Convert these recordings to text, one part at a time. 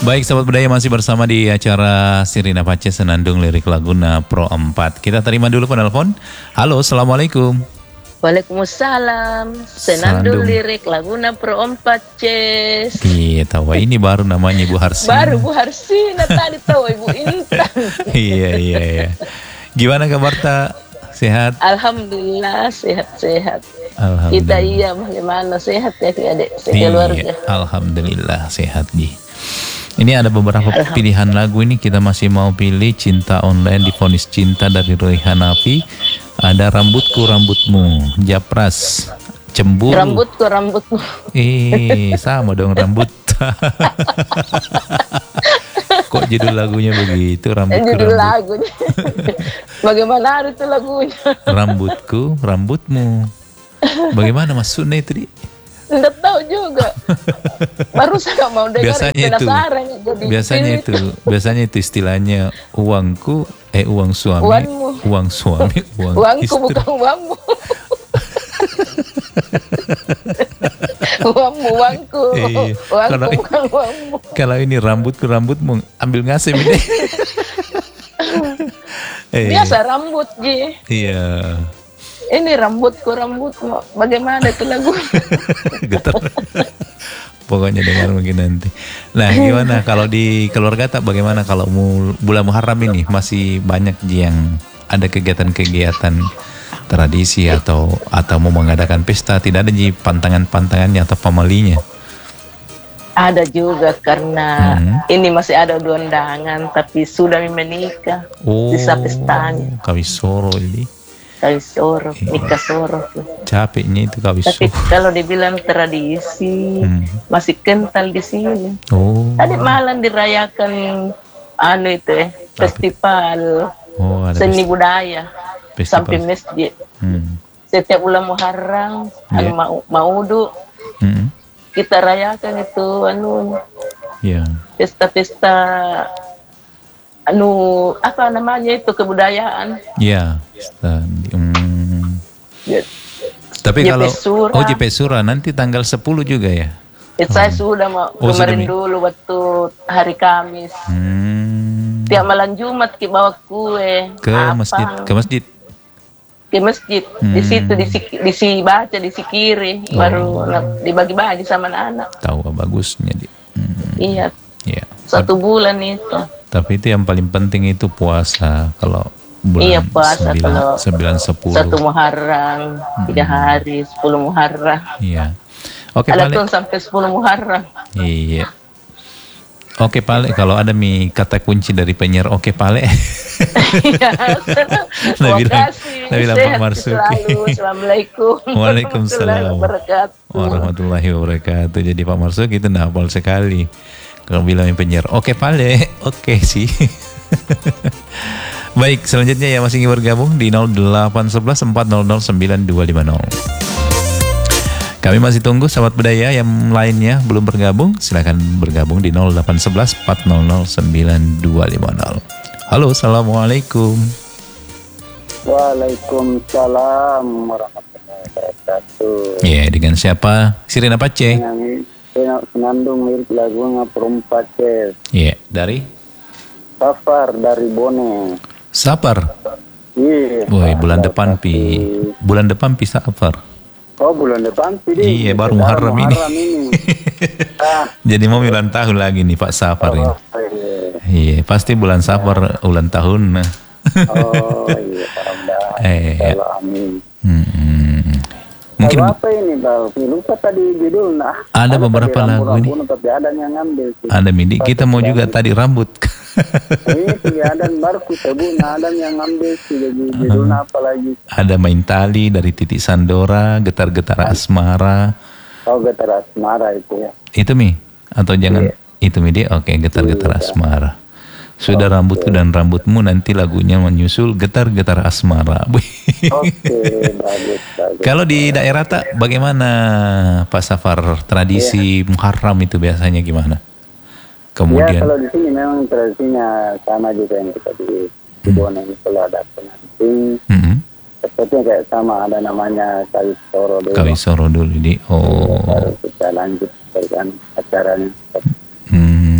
Baik, sahabat budaya masih bersama di acara Sirina Pace Senandung Lirik Laguna Pro 4. Kita terima dulu penelpon. Halo, Assalamualaikum. Waalaikumsalam. Senandung Lirik Laguna Pro 4 Ces. Iya, tahu ini baru namanya Ibu Harsina. Baru Bu Harsina tadi tahu Ibu Intan. Iya. Gimana kabar tak? Sehat? Alhamdulillah sehat-sehat. Alhamdulillah. Kita iya bagaimana sehat ya adik keluarga. Alhamdulillah sehat Ji. Ini ada beberapa pilihan lagu ini kita masih mau pilih. Cinta Online, Divonis Cinta dari Roy Hanafi. Ada Rambutku Rambutmu, Japras, Cemburu. Rambutku Rambutmu. Sama dong rambut. Kok judul lagunya begitu? Rambutku Judul Rambut. lagunya. Bagaimana itu lagunya? Rambutku Rambutmu. Bagaimana maksudnya itu? Enggak tahu juga. Baru saya mau dengar penasaran jadi biasanya itu istilahnya uang suami, uangmu. uang suami, uangku istri. bukan uangmu. uangku. Uangku bukan uangmu. Kalau ini rambutku rambutmu, ambil ngasih ini. Biasa rambut Ji. Iya. Ini rambutku rambutmu. Bagaimana itu lagu? Getar. Pokoknya dengar mungkin nanti. Nah, gimana kalau di keluarga tak? Bagaimana kalau bulan Muharram ini masih banyak yang ada kegiatan-kegiatan tradisi atau mau mengadakan pesta? Tidak ada Ji pantangannya atau pamalinya? Ada juga karena ini masih ada dua undangan tapi sudah menikah. Bisa pestanya. Kawisoro ini. Kawisoro, nikah soro. Capeknya itu kawisoro. Tapi kalau dibilang tradisi masih kental di sini. Tadi malam dirayakan festival seni budaya sampai masjid. Setiap bulan Muharram Maudu kita rayakan itu pesta-pesta apa namanya itu kebudayaan. Iya. Tapi kalau JP Sura nanti tanggal 10 juga ya? Saya sudah mau kemarin dulu waktu hari Kamis. Tiap malam Jumat kita bawa kue ke masjid. Di situ dibaca disikiri baru dibagi-bagi sama anak. Tahu bagusnya dia. Iya. 1 bulan itu. Tapi itu yang paling penting itu puasa. Kalau bulan puasa 9, 10 1 Muharram 3 hari 10 Muharram. Iya. Oke, ada tuh sampai 10 Muharram. Iya. Oke Pale, kalau ada kata kunci dari penyiar Oke Pale. Terima kasih. Pak Marsuki. Assalamualaikum. Waalaikumsalam warahmatullahi wabarakatuh. Jadi Pak Marsuki itu hafal sekali. Kalau bilang penyiar Oke Pale, oke sih. Baik, selanjutnya yang masih ingin bergabung di 0811 400 9250. Kami masih tunggu sahabat budaya yang lainnya belum bergabung. Silakan bergabung di 0811 400 9250. Halo, Assalamualaikum. Waalaikumsalam warahmatullahi wabarakatuh. Iya, dengan siapa? Sirina Pace. Senandung Lirik Laguna Pro 4 Ces. Iya, dari? Safar dari Bone. Safar? Iya. Woi, bulan depan Safar. Oh, bulan depan Pi. Iya, baru Muharram ini. Jadi mau ulang tahun lagi nih Pak Safar ini. Iya, pasti bulan Safar ulang tahun. Oh iya, amin. Mungkin apa ini Pak? Lupa tadi judul ada beberapa lagu ini. Tapi ada yang ngambil. Ada Midi, kita mau juga tadi rambut. Ini ada baru sebut ada yang ngambil judulnya apa lagi? Ada Main Tali dari Titik Sandora, Getar-getar Asmara. Oh, Getar Asmara itu ya. Itu atau jangan itu Midi? Oke, Getar-getar Asmara. Sudah rambutku dan rambutmu, nanti lagunya menyusul Getar-getar Asmara. Oke, bagus. Kalau di daerah tak bagaimana Pak Safar, tradisi Muharram itu biasanya gimana? Kemudian kalau di sini memang tradisinya sama juga yang kita di Bone kalau ada pengantin. Sepertinya kayak sama, ada namanya Kawisoro dulu. Kawisoro dulu baru kita lanjut dengan acaranya.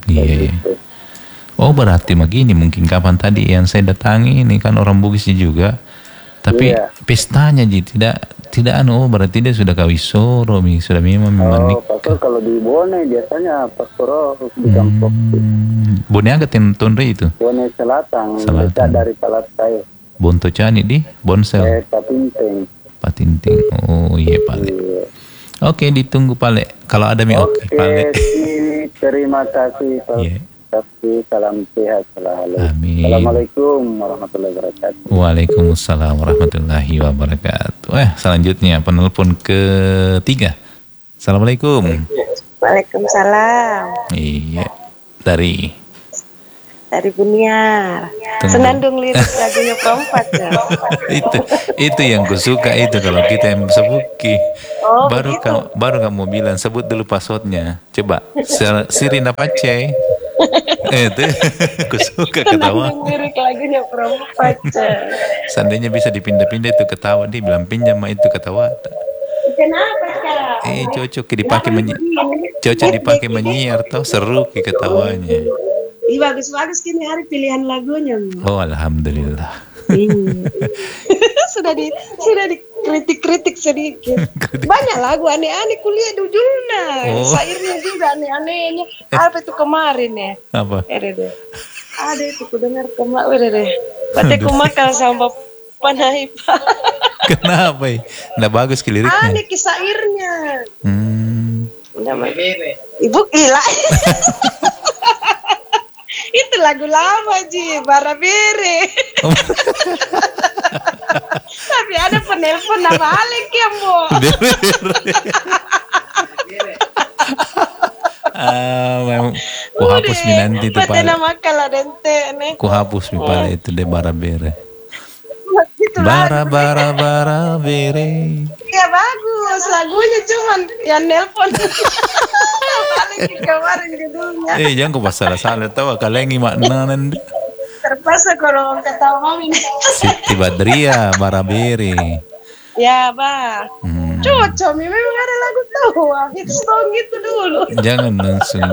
Iya. Oh berarti begini mungkin kapan tadi yang saya datangi ini kan orang Bugis juga, tapi pestanya Ji tidak berarti dia sudah kawisoro, sudah memang nikah. Kalau di Bone biasanya pasoro di Kampung. Bone agak tentunre itu. Bone Selatan. Dekat dari Palasai. Bonto Cani di Bonsel. Patinting. Oh iya Pale. Oke, ditunggu Pale. Kalau ada oke Pale. Terima kasih. Tapi salam sehat selalu. Amin. Assalamualaikum warahmatullahi wabarakatuh. Waalaikumsalam warahmatullahi wabarakatuh. Selanjutnya penelpon ketiga. Assalamualaikum. Waalaikumsalam. Iya. Dari Buniar. Senandung lirik lagunya Perempat ya. itu yang kusuka itu kalau kita yang sebuki. Baru kamu bilang sebut dulu passwordnya. Coba Sirin apa C? Itu aku suka ketawa. Lirik lagunya Perempat. Seandainya bisa dipindah-pindah itu ketawa, dia bilang pinjam itu ketawa. Kenapa Kak? Cocok dipakai menyiar toh seru ketawanya. Bagus-bagus kini hari pilihan lagunya. Oh alhamdulillah. sudah dikritik sedikit. Banyak lagu aneh-aneh kuliah dujulna. Sairnya juga aneh-anehnya. Apa itu kemarin ya? Apa? Ada itu ku dengar kemarin. Berarti ku makan sama Panai. Kenapa? Nggak bagus liriknya. Aneh kisairnya. Ibu gila. Itu lagu lama Ji, Barabere. Tapi ada penelpon nama Alek ya Bo. Ku hapus nanti itu Pak. Nama kala dente nih. Ku hapus pala itu de Barabere. Barabere. Iya bagus, lagunya cuman yang nelpon. Balik kemarin judulnya. Jangan ku salah tahu kalengi maknanan. Terpaksa kalau ketawa mami. Siti Badria, Barabere. Ya, Bah. Cocok, memang ada lagu tua. Itu song gitu dulu. Jangan langsung.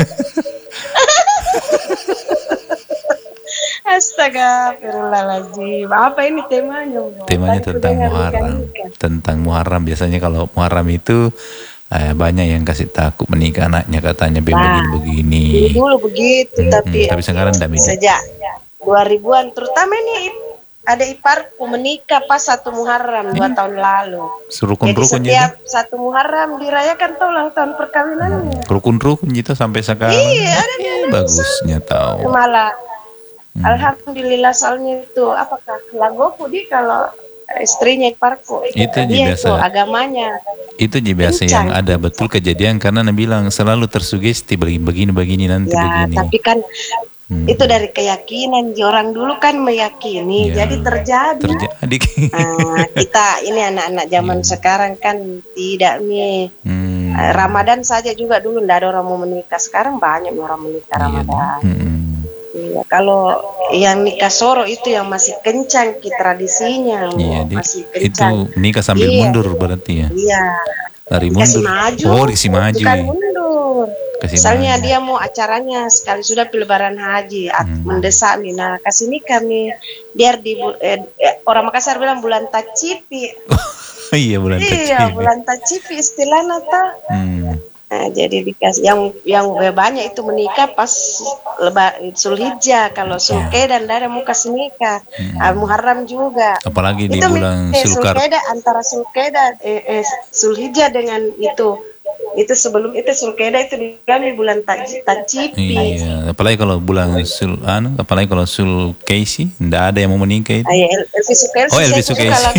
Astaga, Firulazim. Apa ini temanya? Temanya tentang Muharram. Tentang Muharram. Biasanya kalau Muharram itu banyak yang kasih takut menikah anaknya katanya begini. Dulu begitu, tapi sekarang tidak bisa. Sejak 2000-an, terutama ini ada iparku menikah pas 1 Muharram 2 tahun lalu. Jadi setiap 1 Muharram dirayakan tuh ulang tahun perkawinannya. Rukun-rukun gitu sampai sekarang. Iya, ada bagusnya tahu. Malah alhamdulillah soalnya itu apakah lagoku di kalau istrinya iparku itu biasa agamanya itu biasa yang ada betul kejadian karena Nabi bilang selalu tersugesti begini nanti begini. Tapi kan itu dari keyakinan orang dulu kan meyakini jadi terjadi. Kita ini anak-anak zaman sekarang kan tidak nih Ramadan saja juga dulu tidak ada orang mau menikah, sekarang banyak orang menikah Ramadan. Iya, kalau yang nikah soro itu yang masih kencang tradisinya, masih kencang. Itu nikah sambil mundur berarti ya? Iya. Dari mundur. Dikasih maju. Bukan mundur. Misalnya dia mau acaranya sekali sudah Lebaran Haji, mendesak nih, nah kasih nikah nih, biar di orang Makassar bilang bulan tacipi. Iya bulan tacipi. Iya bulan tacipi istilahnya ta. Nah, jadi dikasih yang banyak itu menikah pas Zulhijjah, kalau Zulqa'dah ada mau kasih nikah. Muharram juga. Apalagi di itu bulan Zulqa'dah antara Zulqa'dah Zulhijjah dengan itu sebelum itu Zulqa'dah itu di bulan tacipi. Iya, apalagi kalau bulan apalagi kalau Zulkaisi enggak ada yang mau menikah itu. Elvi Sukaisi.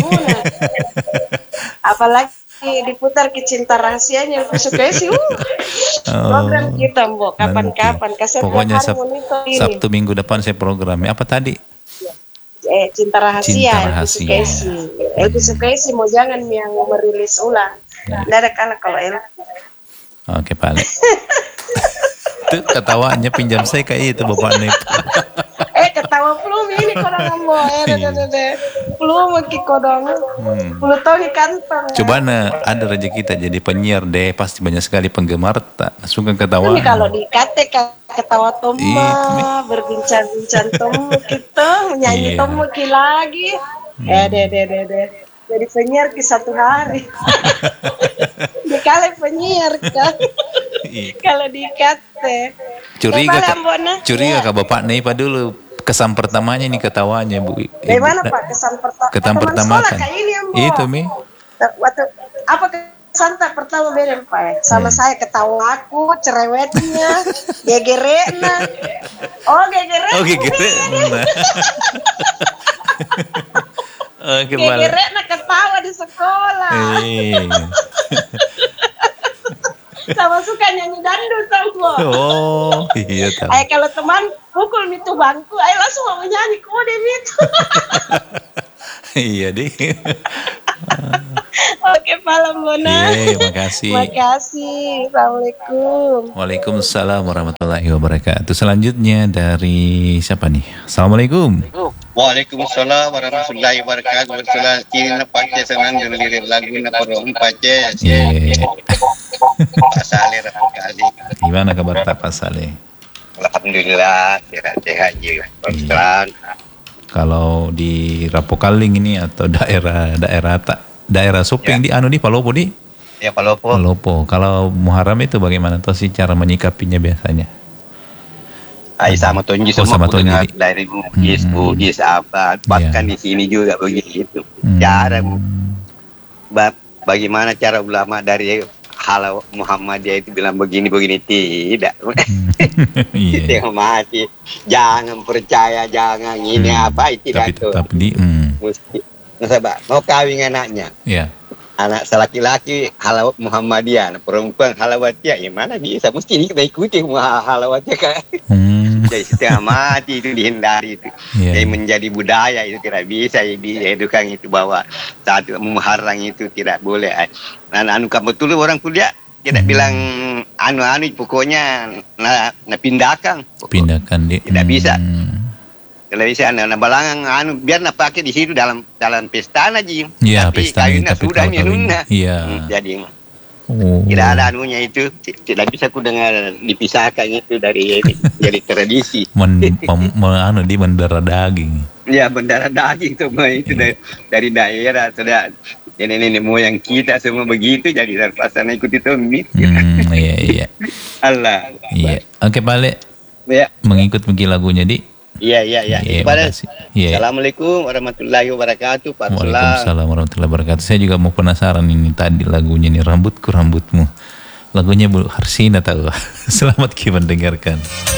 Apalagi diputar ke Cinta Rahasianya Sukaisi. Program kita Mbok kapan-kapan pokoknya Sabtu minggu depan saya programnya apa tadi? Cinta Rahasia Elvi Sukaisi mau jangan yang merilis ulang. Tidak ada kalah kalau Oke Pak Ale. Itu ketawanya pinjam saya kayak itu Bapak Nep. Ketawa belum ini kalau ngomong. puluh ki kodong. 10 tahun di kantong. Coba ada rezeki kita jadi penyiar deh, pasti banyak sekali penggemar tak suka ketawa. Ini kalau di KT ketawa Toma, berbincang-bincang Toma kita, menyanyi Toma ki lagi. Deh. Jadi penyiar ki satu hari. Dikali penyiar kan. Kalau di KT. Curiga ke Bapak Neipa dulu. Kesan pertamanya ini ketawanya Bu. Bagaimana Pak kesan pertama? Kesan pertama kan. Itu Mi. Waktu apa kesan pertama beda Pak? Sama saya ketawa aku, cerewetnya, gegerena. Oh gegerena. Gegerena ketawa di sekolah. Sama suka nyanyi dangdut sama. Oh iya tahu. Kalau teman pukul itu bangku, langsung mau nyanyi kode itu. Iya deh. Oke Pak Lambona. Makasih. Assalamualaikum. Waalaikumsalam warahmatullahi wabarakatuh. Selanjutnya dari siapa nih? Assalamualaikum. Waalaikumsalam warahmatullahi wabarakatuh. Bersalah kini pakai senang dengerin lagu Napoleon pakai. Pak Saleh kali. Gimana kabar Pak Saleh? Alhamdulillah sehat-sehat ya. Kalau di Rapokaling ini atau daerah Suping di di Palopo di? Ya Palopo. Kalau Muharram itu bagaimana tuh sih cara menyikapinya biasanya? Sama Tonji semua dengar dari Bugis apa. Bahkan di sini juga begitu. Cara bagaimana cara ulama dari hal Muhammadiyah itu bilang begini tidak. Itu mati. Jangan percaya, jangan ini apa itu tapi tetap mesti mau kawin anaknya. Iya. Anak laki-laki halawat Muhammadiyah, perempuan halawatiyah, mana bisa mesti kita ikuti halawatiyah kan. Jadi setengah mati itu dihindari itu. Jadi menjadi budaya itu tidak bisa diedukan itu bahwa satu Muharram itu tidak boleh. Kan betul orang kuliah tidak bilang pokoknya pindahkan. Tidak bisa. Kalau bisa balangan biar pakai di situ dalam pesta aja. Iya, pesta tapi sudah nuna. Iya. Jadi tidak ada itu tidak bisa ku dengar dipisahkan itu dari jadi tradisi. Di mendarah daging. Ya mendarah daging semua itu dari daerah sudah. Jadi nenek moyang kita semua begitu jadi terpaksa ikut itu. Iya. Allah. Iya. Oke balik. Ya. Mengikut lagunya di. Iya. Assalamualaikum warahmatullahi wabarakatuh. Waalaikumsalam warahmatullahi wabarakatuh. Saya juga mau penasaran ini tadi lagunya nih Rambutku Rambutmu. Lagunya Bu Harsina tahu. Selamat mendengarkan.